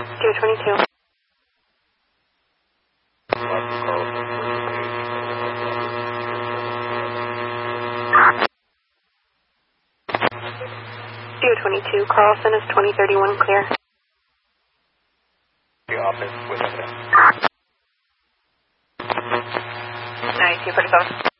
Studio 22. Studio 22, Carlson is 2031 clear. The office with evidence. 9247.